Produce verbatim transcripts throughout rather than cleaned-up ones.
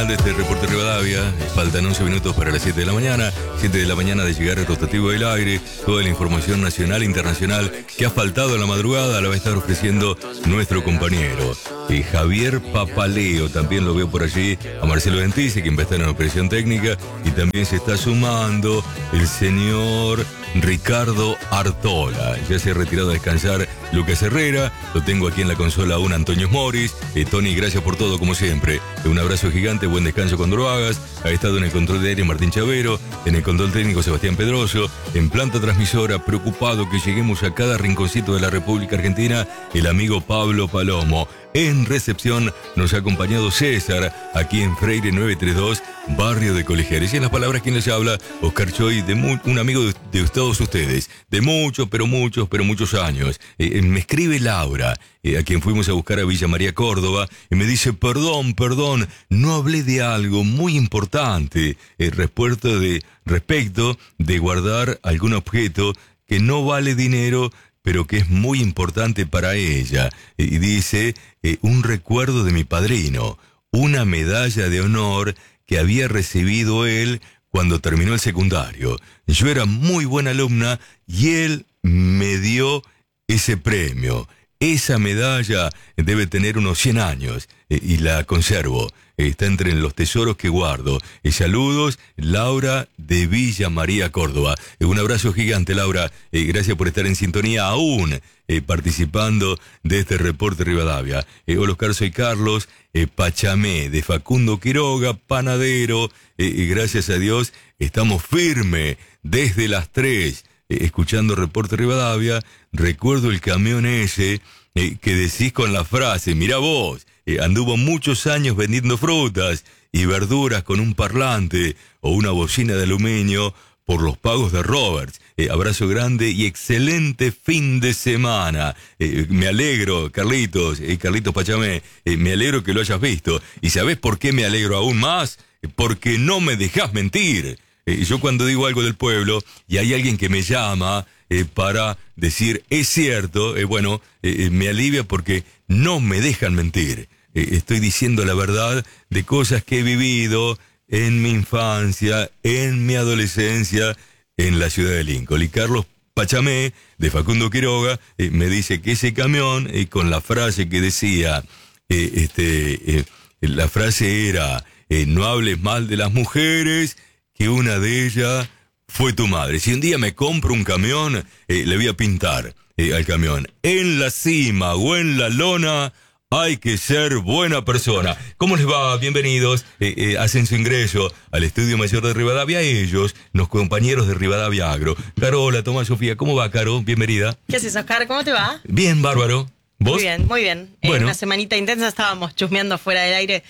De este reporte Rivadavia, faltan once minutos para las siete de la mañana, siete de la mañana de llegar el rotativo del aire, toda la información nacional e internacional que ha faltado en la madrugada la va a estar ofreciendo nuestro compañero eh, Javier Papaleo, también lo veo por allí a Marcelo Dentice, quien va a estar en la operación técnica, y también se está sumando el señor Ricardo Artola. Ya se ha retirado a descansar Lucas Herrera, lo tengo aquí en la consola aún Antonio Moris. Eh, Tony, gracias por todo como siempre. Eh, un abrazo gigante, buen descanso cuando lo hagas. Ha estado en el control de aire Martín Chavero, en el control técnico Sebastián Pedroso, en planta transmisora, preocupado que lleguemos a cada rinconcito de la República Argentina, el amigo Pablo Palomo. En recepción nos ha acompañado César, aquí en Freire nueve treinta y dos, barrio de Colegiales. Y en las palabras, quien les habla, Oscar Choy, de mu- un amigo de, de todos ustedes, de muchos, pero muchos, pero muchos años. Eh, eh, me escribe Laura, eh, a quien fuimos a buscar a Villa María Córdoba, y me dice, perdón, perdón, no hablé de algo muy importante, eh, respecto, de, respecto de guardar algún objeto que no vale dinero, pero que es muy importante para ella. Y dice, eh, un recuerdo de mi padrino, una medalla de honor que había recibido él cuando terminó el secundario. Yo era muy buena alumna y él me dio ese premio. Esa medalla debe tener unos cien años eh, y la conservo. Está entre los tesoros que guardo. Eh, saludos, Laura de Villa María Córdoba. Eh, un abrazo gigante, Laura. Eh, gracias por estar en sintonía aún eh, participando de este reporte Rivadavia. Eh, hola, Oscar, soy Carlos eh, Pachamé, de Facundo Quiroga, panadero. Eh, y gracias a Dios estamos firmes desde las tres. Escuchando Reporte Rivadavia, recuerdo el camión ese eh, que decís con la frase, mirá vos, eh, anduvo muchos años vendiendo frutas y verduras con un parlante o una bocina de aluminio por los pagos de Roberts. Eh, abrazo grande y excelente fin de semana. Eh, me alegro, Carlitos, eh, Carlitos Pachamé, eh, me alegro que lo hayas visto. ¿Y sabés por qué me alegro aún más? Eh, porque no me dejás mentir. Eh, yo cuando digo algo del pueblo y hay alguien que me llama eh, para decir es cierto, eh, bueno, eh, me alivia porque no me dejan mentir. Eh, estoy diciendo la verdad de cosas que he vivido en mi infancia, en mi adolescencia, en la ciudad de Lincoln. Y Carlos Pachamé, de Facundo Quiroga, eh, me dice que ese camión, eh, con la frase que decía, eh, este, eh, la frase era, eh, no hables mal de las mujeres, que una de ellas fue tu madre. Si un día me compro un camión, eh, le voy a pintar eh, al camión. En la cima o en la lona hay que ser buena persona. ¿Cómo les va? Bienvenidos. Eh, eh, hacen su ingreso al Estudio Mayor de Rivadavia ellos, los compañeros de Rivadavia Agro. Carola, Tomás, Sofía, ¿cómo va, Caro? Bienvenida. ¿Qué haces, Oscar? ¿Cómo te va? Bien, bárbaro. ¿Vos? Muy bien, muy bien. Bueno. En una semanita intensa estábamos chusmeando fuera del aire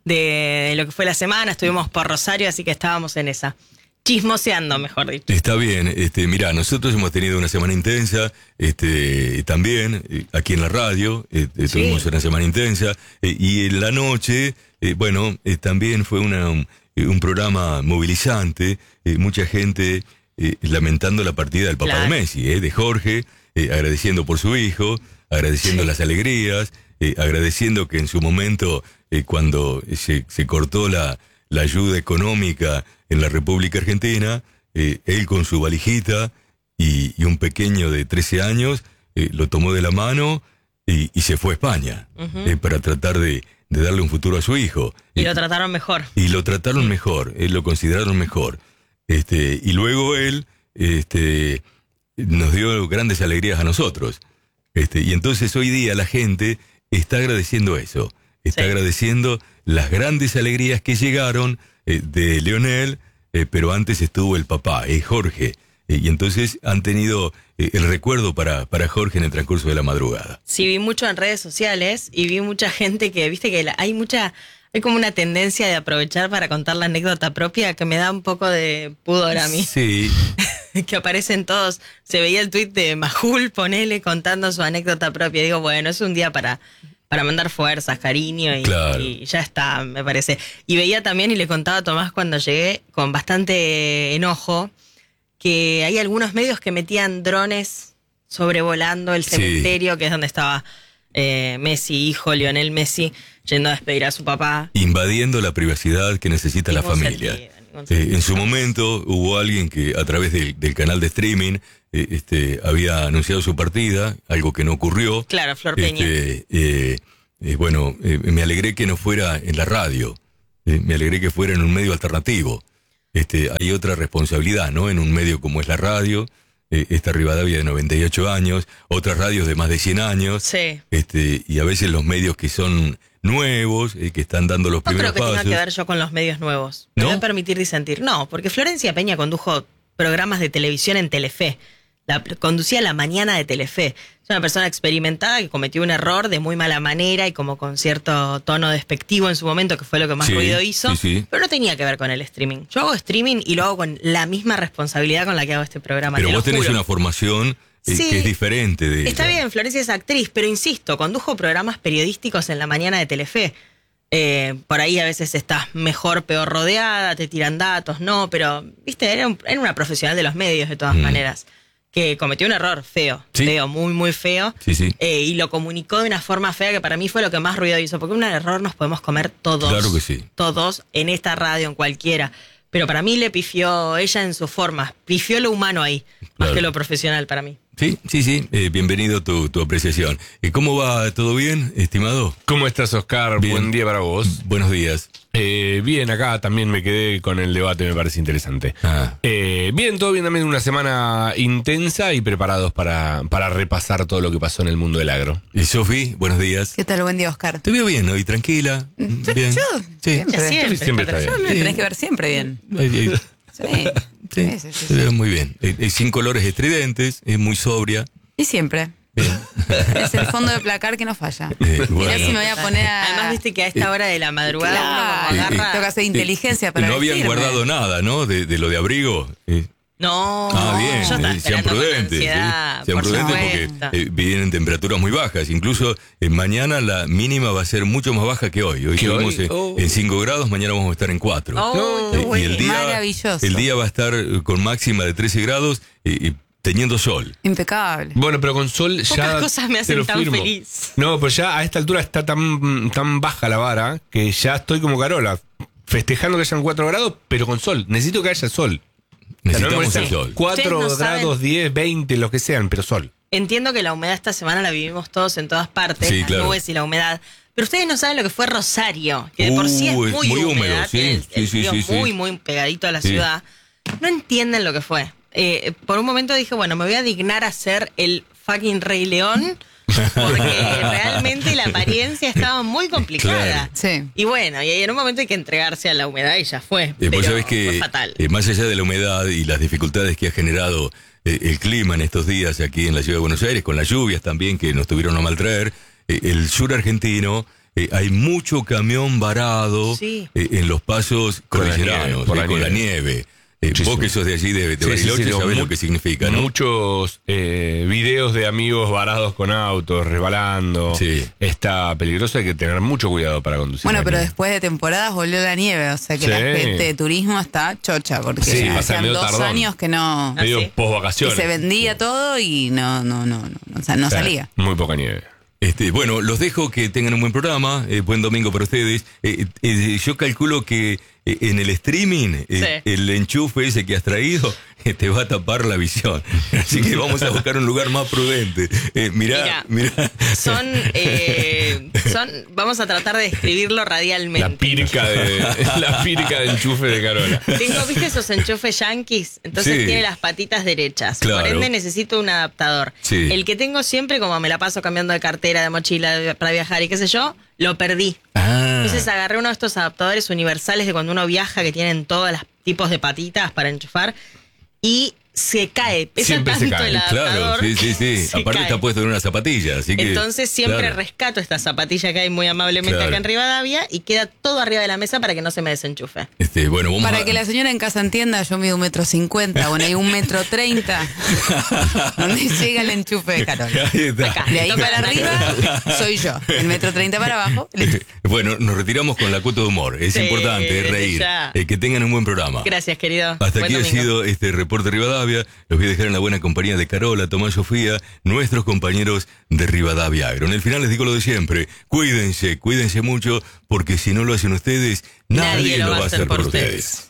de lo que fue la semana, estuvimos por Rosario, así que estábamos en esa. Chismoseando, mejor dicho. Está bien, este, mirá, nosotros hemos tenido una semana intensa, este, también, eh, aquí en la radio, eh, eh, Sí. tuvimos una semana intensa, eh, y en la noche, eh, bueno, eh, también fue una, un, eh, un programa movilizante, eh, mucha gente eh, lamentando la partida del papá Claro. de Messi, eh, de Jorge, eh, agradeciendo por su hijo, agradeciendo Sí. las alegrías, eh, agradeciendo que en su momento, eh, cuando se, se cortó la, la ayuda económica en la República Argentina, eh, él con su valijita y, y un pequeño de trece años, eh, lo tomó de la mano y, y se fue a España, Ujú. eh, para tratar de, de darle un futuro a su hijo. Y Eh, lo trataron mejor. y lo trataron mejor, eh, lo consideraron mejor. Este, y luego él este, nos dio grandes alegrías a nosotros. Este, y entonces hoy día la gente está agradeciendo eso, está Sí. agradeciendo las grandes alegrías que llegaron eh, de Leonel, eh, pero antes estuvo el papá, eh, Jorge. Eh, y entonces han tenido eh, el recuerdo para, para Jorge en el transcurso de la madrugada. Sí, vi mucho en redes sociales y vi mucha gente que, viste que la- hay mucha, hay como una tendencia de aprovechar para contar la anécdota propia que me da un poco de pudor a mí. Sí, Que aparecen todos. Se veía el tuit de Majul, ponele, contando su anécdota propia. Digo, bueno, es un día para, para mandar fuerzas, cariño y, Claro. y ya está, me parece. Y veía también, y le contaba a Tomás cuando llegué, con bastante enojo, que hay algunos medios que metían drones sobrevolando el Sí. cementerio, que es donde estaba eh, Messi, hijo, Lionel Messi, yendo a despedir a su papá. Invadiendo la privacidad que necesita la Ningún familia. sentido, ningún sentido. Eh, en su momento hubo alguien que a través del, del canal de streaming eh, este, había anunciado su partida, algo que no ocurrió. Claro, Flor Peña. Este, eh, eh, bueno, eh, me alegré que no fuera en la radio, eh, me alegré que fuera en un medio alternativo. Este, hay otra responsabilidad, ¿no? En un medio como es la radio, eh, esta Rivadavia de noventa y ocho años, otras radios de más de cien años, Sí. este, y a veces los medios que son nuevos, eh, que están dando los No creo primeros que pasos. tenga que ver yo con los medios nuevos. Me ¿No? voy a permitir disentir. No, porque Florencia Peña condujo programas de televisión en Telefe. La, conducía la mañana de Telefe. Es una persona experimentada que cometió un error de muy mala manera y como con cierto tono despectivo en su momento, que fue lo que más Sí, ruido hizo. sí, sí. Pero no tenía que ver con el streaming. Yo hago streaming y lo hago con la misma responsabilidad con la que hago este programa. Pero te lo vos tenés juro. una formación eh, Sí. que es diferente de Está ella. bien, Florencia es actriz, pero insisto, condujo programas periodísticos en la mañana de Telefe. Eh, por ahí a veces estás mejor, peor rodeada, te tiran datos, no, pero, viste, era, un- era una profesional de los medios de todas Mm. maneras, que cometió un error feo, Sí. feo, muy, muy feo, Sí, sí. eh, y lo comunicó de una forma fea que para mí fue lo que más ruido hizo, porque un error nos podemos comer todos. Claro que sí. Todos, en esta radio, en cualquiera. Pero para mí le pifió ella en su forma, pifió lo humano ahí, más Claro. que lo profesional para mí. Sí, sí, sí. Eh, bienvenido tu, tu apreciación. Eh, ¿Cómo va? ¿Todo bien, estimado? ¿Cómo estás, Oscar? Bien. Buen día para vos. Buenos días. Eh, bien, acá también me quedé con el debate, me parece interesante. Ah. Eh, bien, todo bien, también una semana intensa y preparados para, para repasar todo lo que pasó en el mundo del agro. Y Sofi, buenos días. ¿Qué tal? Buen día, Oscar. Te veo bien hoy, tranquila. Bien. Yo, Sí. siempre. Siempre, Siempre está Yo bien. me tenés que ver siempre bien. Ay, ay, Sí. Sí, Sí, sí, sí, te sí. veo muy bien. Eh, eh, sin colores estridentes, es muy sobria. Y siempre. Es el fondo de placar que no falla. Eh, Mirá bueno. si me voy a poner a... Además, viste que a esta hora de la madrugada Claro, uno como agarra... tengo que hacer inteligencia para No habían vestirme. guardado nada, ¿no? De, de lo de abrigo. Eh, No, ah, bien. yo estaba eh, sean esperando con prudentes. ¿sí? ansiedad, Sean por prudentes supuesto. porque eh, vienen temperaturas muy bajas. Incluso eh, mañana la mínima va a ser mucho más baja que hoy. Hoy ¿Que estuvimos hoy? eh, Oh. en cinco grados, mañana vamos a estar en cuatro. Oh, Eh, qué y bueno. el día, Maravilloso. el día va a estar eh, con máxima de trece grados y, y teniendo sol. Impecable. Bueno, pero con sol ya. Pocas cosas me te hacen lo tan firmo. feliz. No, pero ya a esta altura está tan, tan baja la vara que ya estoy como Carola, festejando que hayan cuatro grados, pero con sol. Necesito que haya sol. Necesitamos O sea, el sol. cuatro Ustedes no grados, saben- diez, veinte, lo que sean, pero sol. Entiendo que la humedad esta semana la vivimos todos en todas partes, Sí, las claro. nubes y la humedad. Pero ustedes no saben lo que fue Rosario, que de por sí es Uh, muy, es muy húmedo, húmeda, sí, tiene el- sí, el sí, río sí, sí. muy, muy pegadito a la Sí. ciudad. No entienden lo que fue. Eh, por un momento dije, bueno, me voy a dignar a ser el fucking Rey León, porque realmente la apariencia estaba muy complicada. Claro. Sí. Y bueno, y en un momento hay que entregarse a la humedad y ya fue. Eh, pero vos sabés fue que, fatal. eh, más allá de la humedad y las dificultades que ha generado eh, el clima en estos días aquí en la ciudad de Buenos Aires, con las lluvias también que nos tuvieron a maltraer, eh, el sur argentino, eh, hay mucho camión varado Sí. eh, en los pasos Con la cordilleranos, nieve, por eh, la con la nieve. nieve. Eh, Muchísimo. vos que sos de allí, de, de Sí, sí, Bariloche, sí, sabés mu- lo que significa, ¿no? Muchos eh, videos de amigos varados con autos, resbalando. Sí. Está peligroso, hay que tener mucho cuidado para conducir. Bueno, la pero nieve. después de temporadas volvió la nieve, o sea que Sí. la gente de turismo está chocha, porque Sí, ya pasa hacían medio dos tardón. años que no... Ah, Medio sí. post Y vacaciones. se vendía todo y no, no, no, no, o sea, no salía. Muy poca nieve. Este, bueno, los dejo que tengan un buen programa, eh, buen domingo para ustedes. Eh, eh, yo calculo que eh, en el streaming eh, Sí. el enchufe ese que has traído eh, te va a tapar la visión. Así que vamos a buscar un lugar más prudente. Eh, mirá, mirá. Son, eh, son, vamos a tratar de describirlo radialmente. La pirca de la pirca de enchufe de Carola. Tengo, ¿viste esos enchufes yankees? Entonces Sí. tiene las patitas derechas. Claro. Por ende necesito un adaptador. Sí. El que tengo siempre, como me la paso cambiando de cartera, de mochila de- para viajar y qué sé yo, lo perdí. Ah, Entonces agarré uno de estos adaptadores universales de cuando uno viaja que tienen todos los tipos de patitas para enchufar y se cae. Pesa Siempre se tanto cae, el adaptador. claro, sí, sí, sí. se Aparte cae. está puesto en una zapatilla, así que... Entonces siempre claro. rescato esta zapatilla que hay muy amablemente Claro. acá en Rivadavia y queda todo arriba de la mesa para que no se me desenchufe. Este, bueno, vamos Para a... que la señora en casa entienda, yo mido un metro cincuenta, bueno, hay un metro treinta, donde llega el enchufe de Carola. Ahí está. Acá. De ahí Toca para la arriba soy yo, el metro treinta para abajo. el- Bueno, nos retiramos con la cuota de humor. Es Sí, importante desde reír. ya. Eh, que tengan un buen programa. Gracias, querido. Hasta Buen aquí ha domingo. sido este reporte Rivadavia. Rivadavia. Los voy a dejar en la buena compañía de Carola, Tomás, Sofía, nuestros compañeros de Rivadavia Agro. En el final les digo lo de siempre, cuídense, cuídense mucho, porque si no lo hacen ustedes, nadie, nadie lo va a hacer por ustedes. ustedes.